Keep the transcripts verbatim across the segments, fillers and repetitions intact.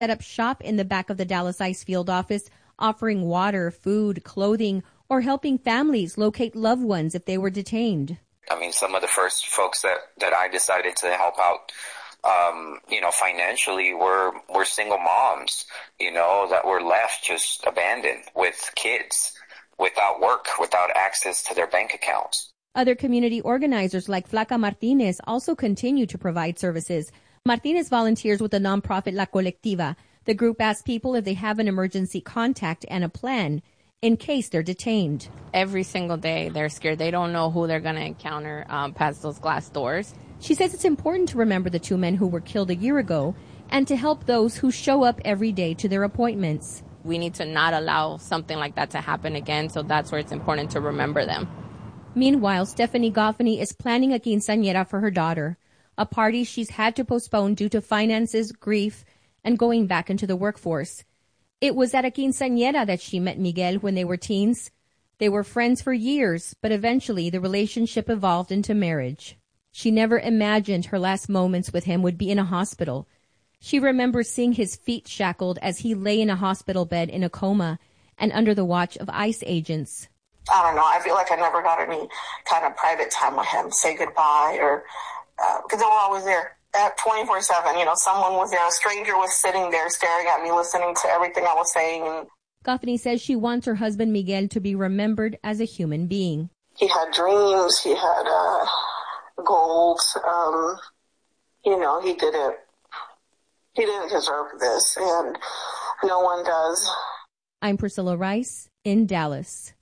set up shop in the back of the Dallas Ice Field office, offering water, food, clothing, or helping families locate loved ones if they were detained. I mean, some of the first folks that, that I decided to help out, um, you know, financially were, were single moms, you know, that were left just abandoned with kids, without work, without access to their bank accounts. Other community organizers like Flaca Martinez also continue to provide services. Martinez volunteers with the nonprofit La Colectiva. The group asks people if they have an emergency contact and a plan in case they're detained. Every single day they're scared. They don't know who they're going to encounter um, past those glass doors. She says it's important to remember the two men who were killed a year ago and to help those who show up every day to their appointments. We need to not allow something like that to happen again, so that's where it's important to remember them. Meanwhile, Stephanie Goffney is planning a quinceañera for her daughter, a party she's had to postpone due to finances, grief, and going back into the workforce. It was at a quinceañera that she met Miguel when they were teens. They were friends for years, but eventually the relationship evolved into marriage. She never imagined her last moments with him would be in a hospital. She remembers seeing his feet shackled as he lay in a hospital bed in a coma and under the watch of ICE agents. I don't know. I feel like I never got any kind of private time with him, say goodbye, or because uh, they were always there at twenty-four seven. You know, someone was there. A stranger was sitting there staring at me, listening to everything I was saying. And Goffney says she wants her husband Miguel to be remembered as a human being. He had dreams. He had uh, goals. Um, you know, he didn't. He didn't deserve this, and no one does. I'm Priscilla Rice in Dallas.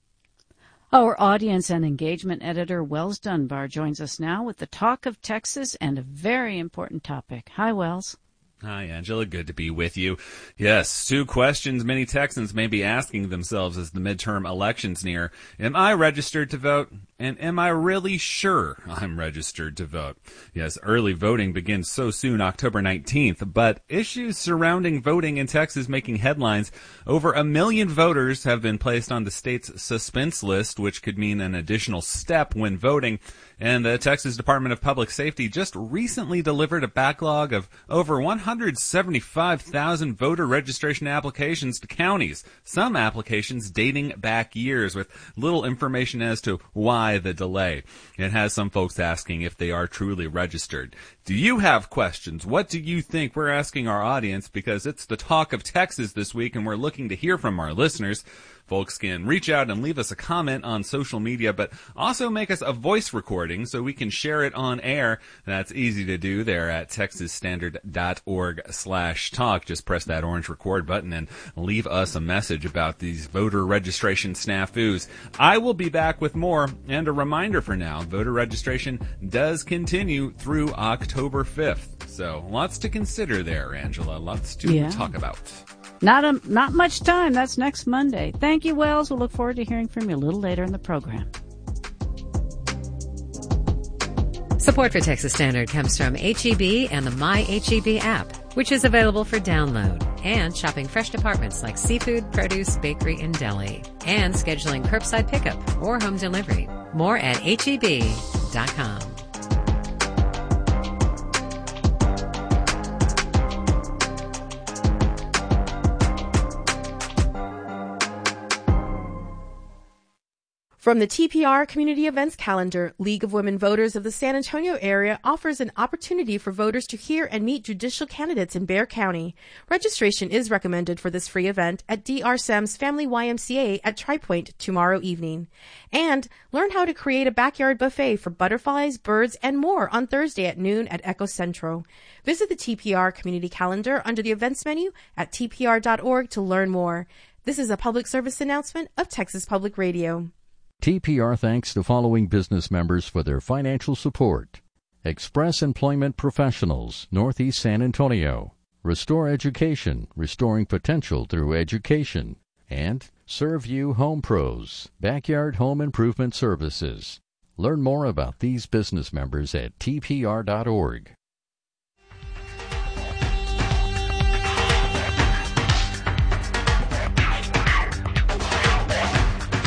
Our audience and engagement editor, Wells Dunbar, joins us now with the Talk of Texas and a very important topic. Hi, Wells. Hi, Angela. Good to be with you. Yes, two questions many Texans may be asking themselves as the midterm elections near. Am I registered to vote? And am I really sure I'm registered to vote? Yes, early voting begins so soon, October nineteenth, but issues surrounding voting in Texas making headlines. Over a million voters have been placed on the state's suspense list, which could mean an additional step when voting. And the Texas Department of Public Safety just recently delivered a backlog of over one hundred seventy-five thousand voter registration applications to counties, some applications dating back years with little information as to why the delay. It has some folks asking if they are truly registered. Do you have questions? What do you think? We're asking our audience because it's the Talk of Texas this week, and we're looking to hear from our listeners. Folks can reach out and leave us a comment on social media, but also make us a voice recording so we can share it on air. That's easy to do there at texasstandard.org slash talk. Just press that orange record button and leave us a message about these voter registration snafus. I will be back with more, and a reminder for now, voter registration does continue through October fifth. So lots to consider there, Angela. Lots to yeah. talk about. Not a, not much time. That's next Monday. Thank you, Wells. We'll look forward to hearing from you a little later in the program. Support for Texas Standard comes from H E B and the My H E B app, which is available for download, and shopping fresh departments like seafood, produce, bakery, and deli, and scheduling curbside pickup or home delivery. More at H E B dot com. From the T P R Community Events Calendar, League of Women Voters of the San Antonio area offers an opportunity for voters to hear and meet judicial candidates in Bexar County. Registration is recommended for this free event at D R S E M's Family Y M C A at Tri-Point tomorrow evening. And learn how to create a backyard buffet for butterflies, birds, and more on Thursday at noon at Echo Centro. Visit the T P R Community Calendar under the events menu at T P R dot org to learn more. This is a public service announcement of Texas Public Radio. T P R thanks the following business members for their financial support: Express Employment Professionals, Northeast San Antonio; Restore Education, restoring potential through education; and ServU Home Pros, backyard home improvement services. Learn more about these business members at T P R dot org.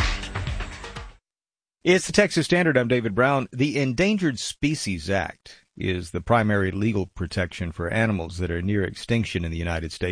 It's the Texas Standard. I'm David Brown. The Endangered Species Act is the primary legal protection for animals that are near extinction in the United States.